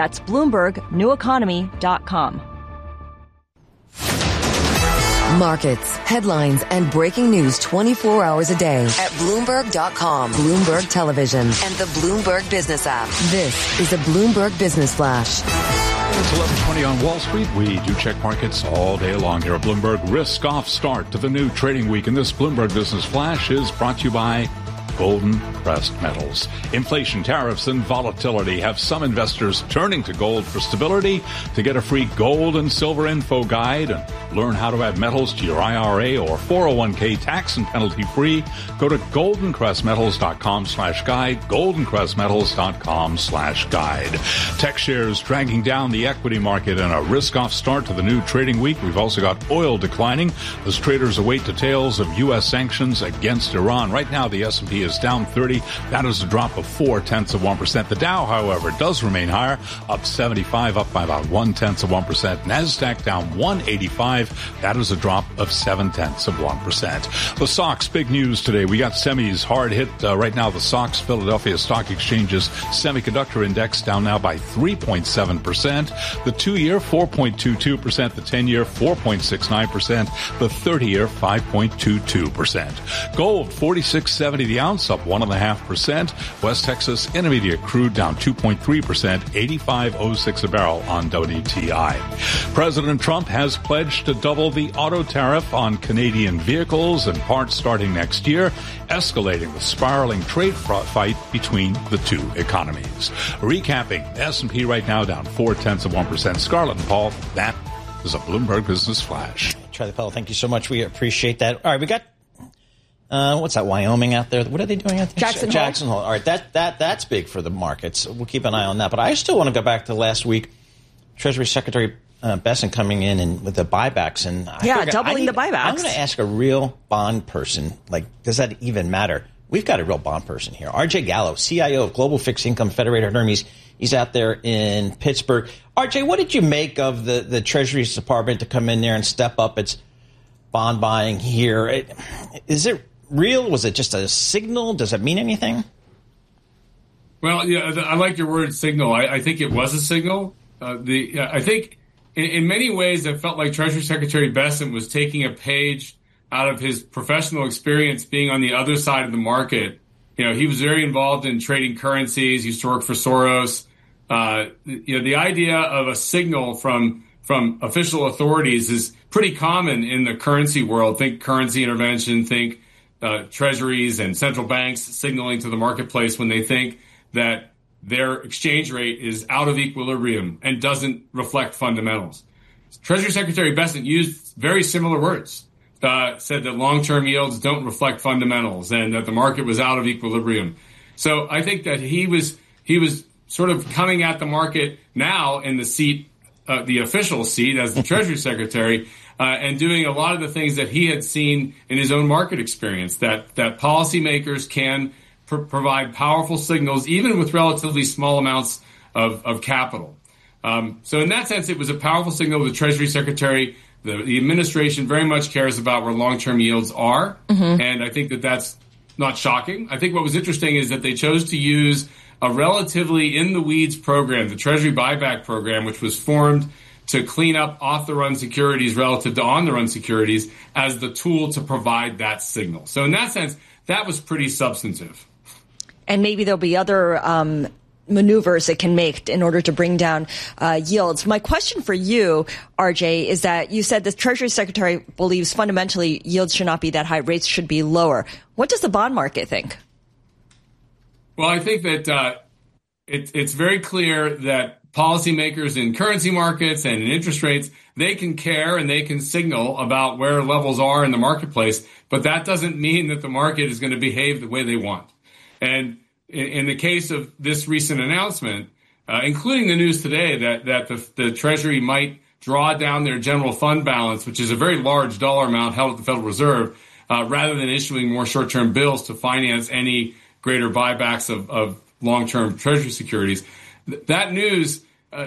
That's BloombergNewEconomy.com. Markets, headlines, and breaking news 24 hours a day at Bloomberg.com, Bloomberg Television, and the Bloomberg Business app. This is a Bloomberg Business Flash. It's 11:20 on Wall Street. We do check markets all day long here at Bloomberg. Risk-off start to the new trading week. And this Bloomberg Business Flash is brought to you by Golden Crest Metals. Inflation, tariffs, and volatility have some investors turning to gold for stability. To get a free gold and silver info guide and learn how to add metals to your IRA or 401k tax and penalty free, go to goldencrestmetals.com/guide, goldencrestmetals.com/guide. Tech shares dragging down the equity market and a risk-off start to the new trading week. We've also got oil declining as traders await details of U.S. sanctions against Iran. Right now, the S&P is down 30. That is a drop of 0.4%. The Dow, however, does remain higher, up 75, up by about 0.1%. NASDAQ down 185. That is a drop of 0.7%. The SOX, big news today. We got semis hard hit right now. The SOX, Philadelphia Stock Exchange's semiconductor index down now by 3.7%. The 2-year, 4.22%. The 10-year, 4.69%. The 30-year, 5.22%. Gold, $46.70 the ounce, up 1.5%. West Texas Intermediate crude down 2.3%, $85.06 a barrel on WTI. President Trump has pledged to double the auto tariff on Canadian vehicles and parts starting next year, escalating the spiraling trade fight between the two economies. Recapping, S&P right now down 0.4%. Scarlett and Paul, that is a Bloomberg Business Flash. Charlie Powell, thank you so much. We appreciate that. All right, we got what's that, Wyoming out there? What are they doing out there? Jackson Hole. All right, that's big for the markets. We'll keep an eye on that. But I still want to go back to last week. Treasury Secretary Bessent coming in and with the buybacks. And doubling the buybacks. I'm going to ask a real bond person, like, does that even matter? We've got a real bond person here. RJ Gallo, CIO of Global Fixed Income Federated Hermes. He's out there in Pittsburgh. RJ, what did you make of the Treasury Department to come in there and step up its bond buying here? Is it real? Was it just a signal? Does it mean anything? Well, yeah, I like your word signal. I think it was a signal. I think in many ways it felt like Treasury Secretary Bessent was taking a page out of his professional experience being on the other side of the market. You know, he was very involved in trading currencies. He used to work for Soros. The idea of a signal from official authorities is pretty common in the currency world. Think currency intervention, think treasuries and central banks signaling to the marketplace when they think that their exchange rate is out of equilibrium and doesn't reflect fundamentals. Treasury Secretary Bessent used very similar words, said that long-term yields don't reflect fundamentals and that the market was out of equilibrium. So I think that he was sort of coming at the market now in the seat, the official seat as the Treasury Secretary, and doing a lot of the things that he had seen in his own market experience, that policymakers can provide powerful signals, even with relatively small amounts of capital. So in that sense, it was a powerful signal. The Treasury Secretary, the administration very much cares about where long-term yields are. Mm-hmm. And I think that that's not shocking. I think what was interesting is that they chose to use a relatively in-the-weeds program, the Treasury buyback program, which was formed to clean up off-the-run securities relative to on-the-run securities as the tool to provide that signal. So in that sense, that was pretty substantive. And maybe there'll be other maneuvers it can make in order to bring down yields. My question for you, RJ, is that you said the Treasury Secretary believes fundamentally yields should not be that high, rates should be lower. What does the bond market think? Well, I think that it's very clear that policymakers in currency markets and in interest rates, they can care and they can signal about where levels are in the marketplace, but that doesn't mean that the market is going to behave the way they want. And in the case of this recent announcement, including the news today that the Treasury might draw down their general fund balance, which is a very large dollar amount held at the Federal Reserve, rather than issuing more short-term bills to finance any greater buybacks of long-term Treasury securities. That news,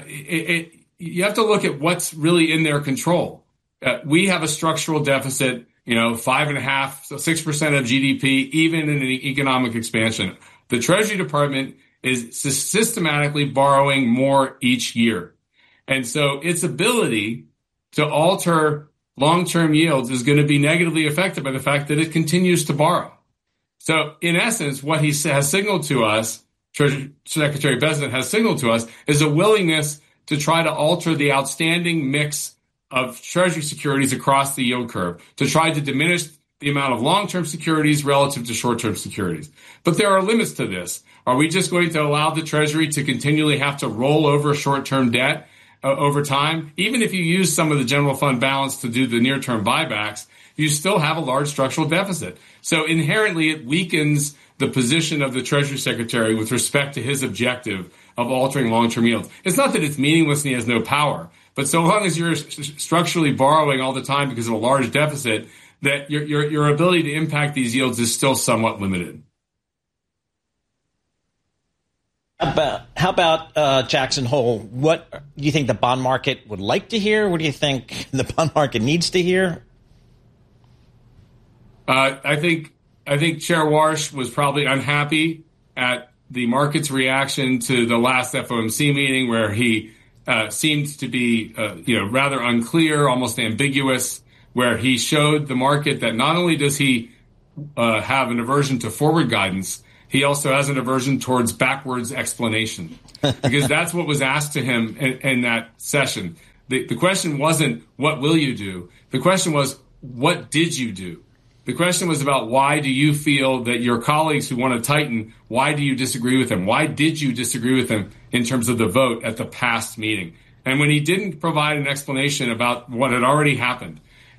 you have to look at what's really in their control. We have a structural deficit, 5.5%, 6% of GDP, even in an economic expansion. The Treasury Department is systematically borrowing more each year. And so its ability to alter long-term yields is going to be negatively affected by the fact that it continues to borrow. So in essence, what he has signaled to us, Treasury Secretary Bessent has signaled to us, is a willingness to try to alter the outstanding mix of Treasury securities across the yield curve, to try to diminish the amount of long-term securities relative to short-term securities. But there are limits to this. Are we just going to allow the Treasury to continually have to roll over short-term debt over time? Even if you use some of the general fund balance to do the near-term buybacks, you still have a large structural deficit. So inherently, it weakens the position of the Treasury Secretary with respect to his objective of altering long-term yields. It's not that it's meaningless and he has no power, but so long as you're structurally borrowing all the time because of a large deficit, that your ability to impact these yields is still somewhat limited. How about Jackson Hole? What do you think the bond market would like to hear? What do you think the bond market needs to hear? I think Chair Warsh was probably unhappy at the market's reaction to the last FOMC meeting, where he seemed to be rather unclear, almost ambiguous, where he showed the market that not only does he have an aversion to forward guidance, he also has an aversion towards backwards explanation, because that's what was asked to him in that session. The question wasn't, what will you do? The question was, what did you do? The question was about, why do you feel that your colleagues who want to tighten, why do you disagree with them? Why did you disagree with them in terms of the vote at the past meeting? And when he didn't provide an explanation about what had already happened,